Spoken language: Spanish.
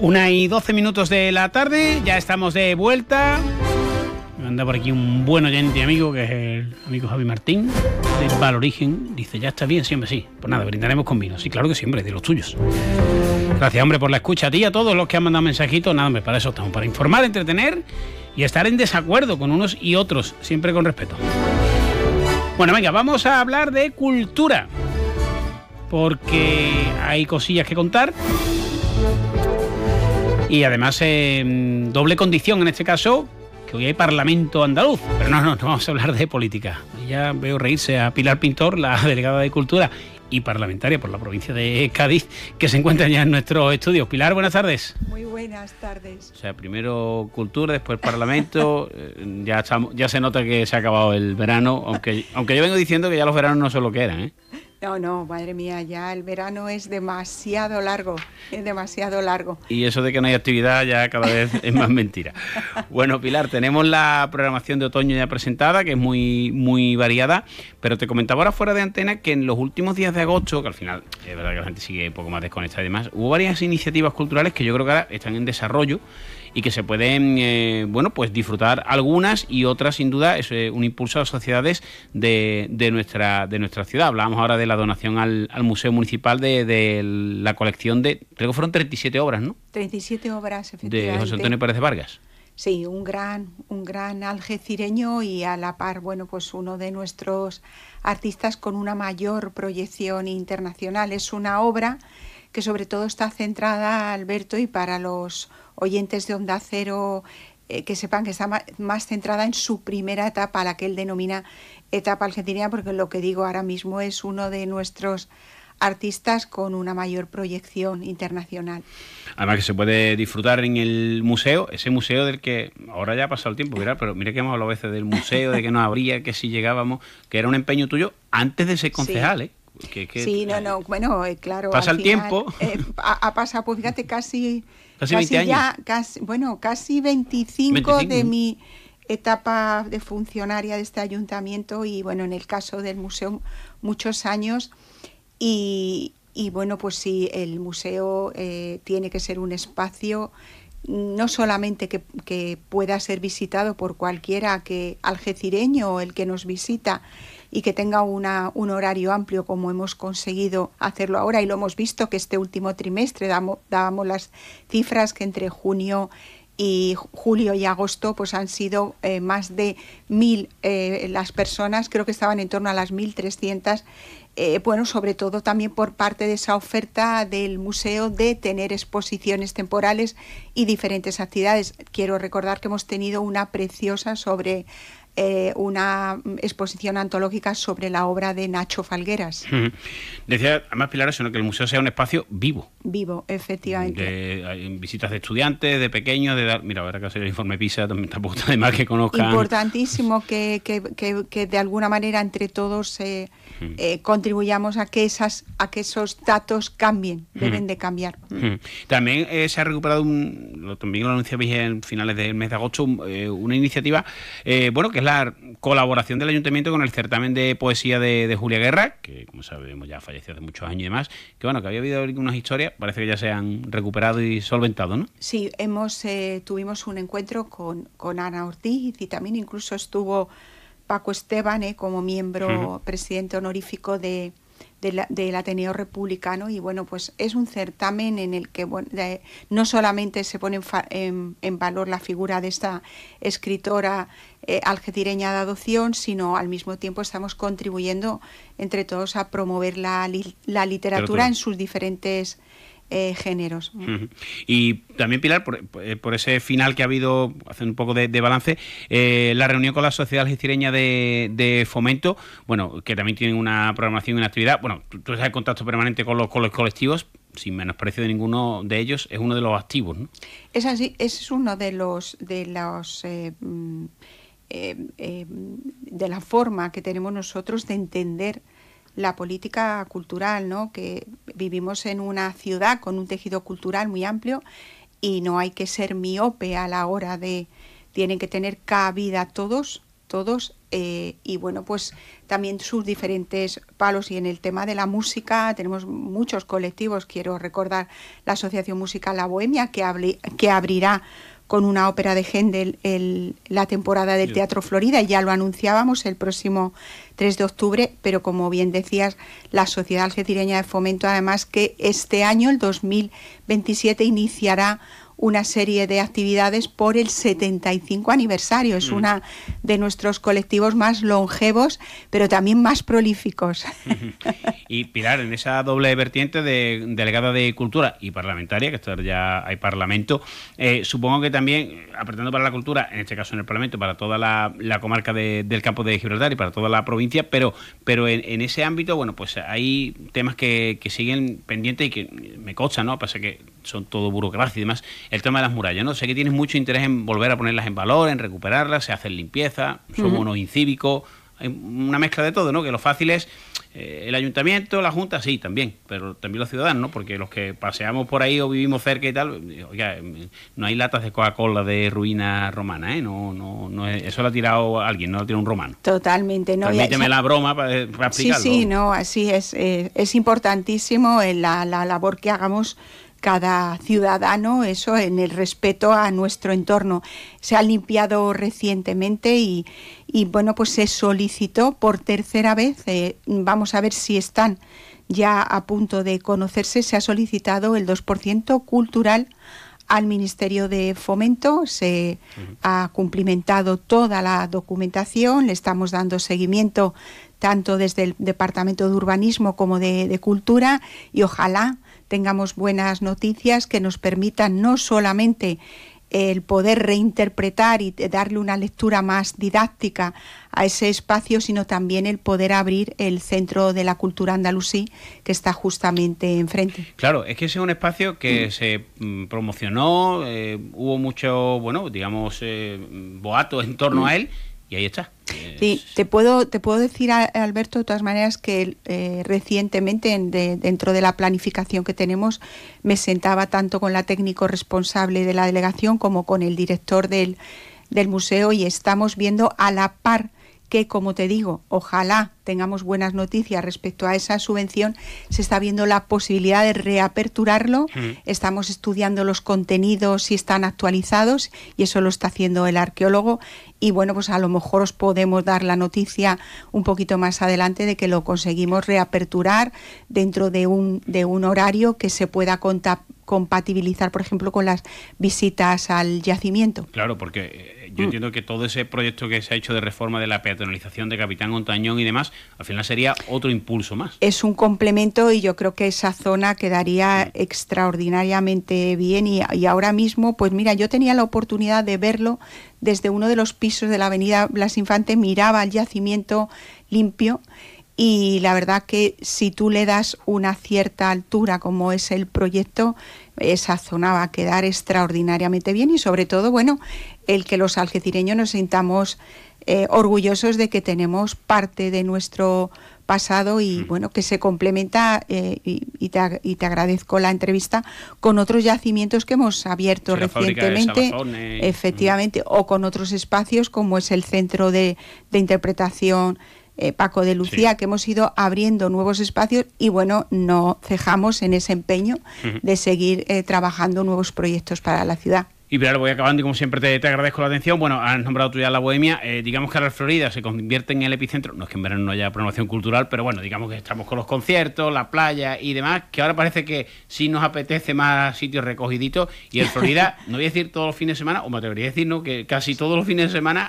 1:12 de la tarde, ya estamos de vuelta. Me manda por aquí un buen oyente y amigo, que es el amigo Javi Martín, del Valorigen. Dice, ya está bien, siempre sí. Pues nada, brindaremos con vino. Sí, claro que siempre, de los tuyos. Gracias, hombre, por la escucha. A ti y a todos los que han mandado mensajitos. Nada, para eso estamos, para informar, entretener y estar en desacuerdo con unos y otros, siempre con respeto. Bueno, venga, vamos a hablar de cultura, porque hay cosillas que contar. Y además, doble condición en este caso, que hoy hay Parlamento andaluz. Pero no vamos a hablar de política. Ya veo reírse a Pilar Pintor, la delegada de Cultura y parlamentaria por la provincia de Cádiz, que se encuentra ya en nuestros estudios. Pilar, buenas tardes. Muy buenas tardes. O sea, primero Cultura, después Parlamento. Ya se nota que se ha acabado el verano, aunque yo vengo diciendo que ya los veranos no son lo que eran, ¿eh? No, madre mía, ya el verano es demasiado largo, Y eso de que no hay actividad ya cada vez es más mentira. Bueno, Pilar, tenemos la programación de otoño ya presentada, que es muy, muy variada, pero te comentaba ahora fuera de antena que en los últimos días de agosto, que al final es verdad que la gente sigue un poco más desconectada y demás, hubo varias iniciativas culturales que yo creo que ahora están en desarrollo y que se pueden, pues disfrutar algunas, y otras sin duda es un impulso a las sociedades de nuestra ciudad. Hablábamos ahora de la donación al Museo Municipal de la colección de, creo que fueron 37 obras, ¿no? 37 obras, efectivamente. De José Antonio Pérez de Vargas. Sí, un gran algecireño y a la par, pues uno de nuestros artistas con una mayor proyección internacional. Es una obra que sobre todo está centrada, Alberto, y para los oyentes de Onda Cero, que sepan que está más centrada en su primera etapa, la que él denomina etapa algecireña, porque lo que digo ahora mismo es uno de nuestros artistas con una mayor proyección internacional. Además que se puede disfrutar en el museo, ese museo del que ahora ya ha pasado el tiempo, ¿verdad? Pero mira que hemos hablado a veces del museo, de que no habría, que si llegábamos, que era un empeño tuyo antes de ser concejal, sí. ¿eh? Claro. Pasa el tiempo. Ha pasado, pues fíjate, casi 20 años. Casi 25 de mi etapa de funcionaria de este ayuntamiento, y en el caso del museo muchos años, y pues sí, el museo tiene que ser un espacio no solamente que pueda ser visitado por cualquiera algecireño o el que nos visita, y que tenga un horario amplio, como hemos conseguido hacerlo ahora, y lo hemos visto que este último trimestre dábamos las cifras que entre julio y agosto pues han sido más de 1.000 las personas, creo que estaban en torno a las 1.300, sobre todo también por parte de esa oferta del museo de tener exposiciones temporales y diferentes actividades. Quiero recordar que hemos tenido una preciosa una exposición antológica sobre la obra de Nacho Falgueras. Decía, además, Pilar, eso, ¿no? Que el museo sea un espacio vivo. Vivo, efectivamente. Visitas de estudiantes, de pequeños, mira, ahora que hacer el informe PISA, tampoco está de mal que conozcan. Importantísimo que de alguna manera entre todos contribuyamos a que esos datos cambien, deben de cambiar. También se ha recuperado, también lo anunciabais en finales del mes de agosto, una iniciativa, que es la colaboración del ayuntamiento con el certamen de poesía de Julia Guerra, que como sabemos ya falleció hace muchos años y demás, que había habido algunas historias, parece que ya se han recuperado y solventado, ¿no? Sí, tuvimos un encuentro con Ana Ortiz, y también incluso estuvo Paco Esteban como miembro presidente honorífico del Ateneo Republicano, y pues es un certamen en el que no solamente se pone en valor la figura de esta escritora algecireña de adopción, sino al mismo tiempo estamos contribuyendo entre todos a promover la literatura en sus diferentes géneros. Y también, Pilar, por ese final que ha habido, hacer un poco de balance, la reunión con la Sociedad Algecireña de Fomento, que también tienen una programación y una actividad. Tú estás en contacto permanente con los colectivos, sin menosprecio de ninguno de ellos, es uno de los activos, ¿no? Es así, es uno de la forma que tenemos nosotros de entender la política cultural, ¿no? Que vivimos en una ciudad con un tejido cultural muy amplio, y no hay que ser miope a la hora tienen que tener cabida todos todos, y bueno, pues también sus diferentes palos. Y en el tema de la música tenemos muchos colectivos. Quiero recordar la Asociación Musical La Bohemia, que abrirá con una ópera de Händel la temporada del Teatro Florida, y ya lo anunciábamos el próximo 3 de octubre, pero como bien decías, la Sociedad Algecireña de Fomento, además, que este año, el 2027, iniciará una serie de actividades por el 75 aniversario. Es una de nuestros colectivos más longevos, pero también más prolíficos. Y Pilar, en esa doble vertiente de delegada de Cultura y parlamentaria, que esto ya hay Parlamento, supongo que también, apretando para la cultura, en este caso en el Parlamento, para toda la comarca del Campo de Gibraltar y para toda la provincia, pero en ese ámbito, bueno, pues hay temas que siguen pendientes y que me consta, ¿no? Pasa que son todo burocracia y demás. El tema de las murallas, ¿no? Sé que tienes mucho interés en volver a ponerlas en valor, en recuperarlas, se hacen limpieza, somos unos incívicos, hay una mezcla de todo, ¿no? Que lo fácil es el ayuntamiento, la junta, sí, también, pero también los ciudadanos, ¿no? Porque los que paseamos por ahí o vivimos cerca y tal, oiga, no hay latas de Coca-Cola de ruina romana, ¿eh? No eso lo ha tirado alguien, no lo ha tirado un romano. Totalmente, ¿no? Permíteme la broma para explicarlo. Sí, no, así es importantísimo la labor que hagamos cada ciudadano, eso, en el respeto a nuestro entorno. Se ha limpiado recientemente y bueno, pues se solicitó por tercera vez, vamos a ver si están ya a punto de conocerse, se ha solicitado el 2% cultural al Ministerio de Fomento. Se ha cumplimentado toda la documentación, le estamos dando seguimiento tanto desde el Departamento de Urbanismo como de Cultura, y ojalá tengamos buenas noticias que nos permitan no solamente el poder reinterpretar y darle una lectura más didáctica a ese espacio, sino también el poder abrir el Centro de la Cultura Andalusí, que está justamente enfrente. Claro, es que ese es un espacio que se promocionó, hubo mucho, bueno, digamos, boato en torno a él, y ahí está. Sí, te puedo decir, Alberto, de todas maneras, que recientemente dentro de la planificación que tenemos, me sentaba tanto con la técnico responsable de la delegación como con el director del museo, y estamos viendo a la par que, como te digo, ojalá tengamos buenas noticias respecto a esa subvención. Se está viendo la posibilidad de reaperturarlo, estamos estudiando los contenidos, si están actualizados, y eso lo está haciendo el arqueólogo, y bueno, pues a lo mejor os podemos dar la noticia un poquito más adelante de que lo conseguimos reaperturar dentro de un horario que se pueda compatibilizar, por ejemplo, con las visitas al yacimiento. Claro, porque yo entiendo que todo ese proyecto que se ha hecho de reforma de la peatonalización de Capitán Ontañón y demás, al final sería otro impulso más. Es un complemento, y yo creo que esa zona quedaría extraordinariamente bien, y ahora mismo, pues mira, yo tenía la oportunidad de verlo desde uno de los pisos de la avenida Blas Infante, miraba el yacimiento limpio, y la verdad que si tú le das una cierta altura, como es el proyecto, esa zona va a quedar extraordinariamente bien, y sobre todo, bueno, el que los algecireños nos sintamos orgullosos de que tenemos parte de nuestro pasado, y bueno, que se complementa, y te agradezco la entrevista, con otros yacimientos que hemos abierto recientemente, efectivamente, o con otros espacios como es el Centro de Interpretación Paco de Lucía, que hemos ido abriendo nuevos espacios, y bueno, no cejamos en ese empeño de seguir trabajando nuevos proyectos para la ciudad. Y Pilar, voy acabando, y como siempre te agradezco la atención. Bueno, has nombrado tú ya La Bohemia. Digamos que ahora Florida se convierte en el epicentro. No es que en verano no haya programación cultural, pero bueno, digamos que estamos con los conciertos, la playa y demás, que ahora parece que sí nos apetece más sitios recogiditos. Y el Florida, no voy a decir todos los fines de semana, o me atrevería a decir, ¿no?, que casi todos los fines de semana